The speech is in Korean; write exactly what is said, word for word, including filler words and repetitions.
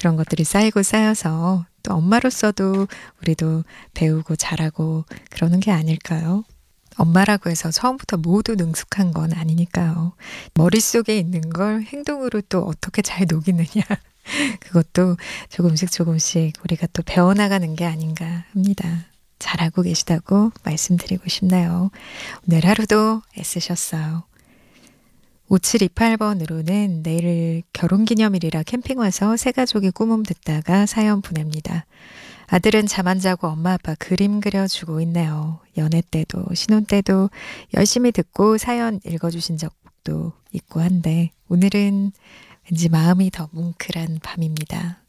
그런 것들이 쌓이고 쌓여서 또 엄마로서도 우리도 배우고 잘하고 그러는 게 아닐까요? 엄마라고 해서 처음부터 모두 능숙한 건 아니니까요. 머릿속에 있는 걸 행동으로 또 어떻게 잘 녹이느냐. 그것도 조금씩 조금씩 우리가 또 배워나가는 게 아닌가 합니다. 잘하고 계시다고 말씀드리고 싶네요. 오늘 하루도 애쓰셨어요. 오칠이팔 번으로는 내일 결혼기념일이라 캠핑 와서 새 가족이 꿈음 듣다가 사연 보냅니다. 아들은 잠 안 자고 엄마 아빠 그림 그려주고 있네요. 연애 때도 신혼 때도 열심히 듣고 사연 읽어주신 적도 있고 한데 오늘은 왠지 마음이 더 뭉클한 밤입니다.